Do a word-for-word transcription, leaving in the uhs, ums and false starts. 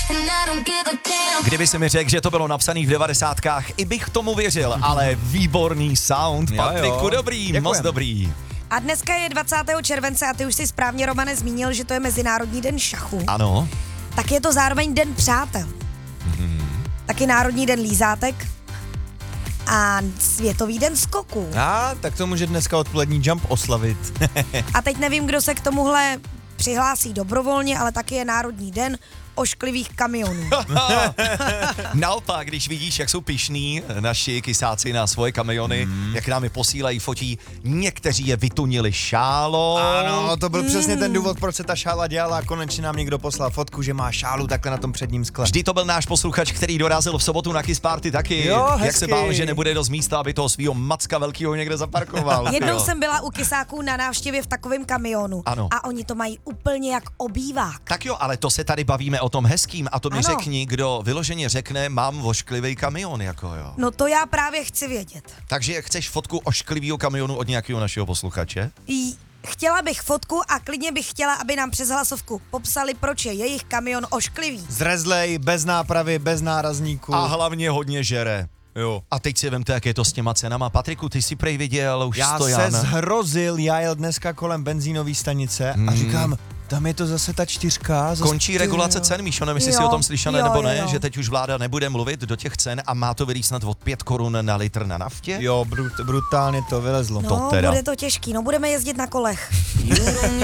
Kdyby si mi řekl, že to bylo napsaný v devadesátkách, i bych tomu věřil, ale výborný sound, Jo, Patriku, jo. dobrý, Děkujem. moc dobrý. A dneska je dvacátého července a ty už si správně, Romane, zmínil, že to je Mezinárodní den šachu. Ano. Tak je to zároveň den přátel. Mm-hmm. Taky Národní den lízátek a Světový den skoku. A tak to může dneska odpolední jump oslavit. A teď nevím, kdo se k tomuhle přihlásí dobrovolně, ale taky je Národní den ošklivých kamionů. Naopak, když vidíš, jak jsou pyšní naši kysáci na svoje kamiony, mm. jak nám je posílají, fotí, někteří je vytunili šálou. Ano, to byl mm. přesně ten důvod, proč se ta šála dělala a konečně nám někdo poslal fotku, že má šálu takhle na tom předním skle. Vždy to byl náš posluchač, který dorazil v sobotu na Kiss Party taky. Jo, jak hezky. se bál, že nebude dost místa, aby toho svýho macka velkýho někde zaparkoval. Jednou Jo. jsem byla u kysáků na návštěvě v takovém kamionu. Ano. A oni to mají úplně jak obývák. Tak jo, ale to se tady bavíme o tom hezkým a to mi Ano. řekni, kdo vyloženě řekne, mám vošklivý kamion, jako jo. No to já právě chci vědět. Takže chceš fotku ošklivýho kamionu od nějakého našeho posluchače? J- Chtěla bych fotku a klidně bych chtěla, aby nám přes hlasovku popsali, proč je jejich kamion ošklivý. Zrezlej, bez nápravy, bez nárazníků. A hlavně hodně žere. Jo. A teď si vemte, jak je to s těma cenama. Patriku, ty si prej viděl už Já stojan. se zhrozil, já jel dneska kolem benzínové stanice Hmm. a říkám, tam je to zase ta čtyřka. Zase Končí ty- regulace cen, Míšo, nevím, jestli Jo, si o tom slyšel jo, nebo jo, ne, jo. že teď už vláda nebude mluvit do těch cen a má to vylíst snad od pět korun na litr na naftě? Jo, brut, brutálně to vylezlo. No, To teda. bude to těžký, no budeme jezdit na kolech.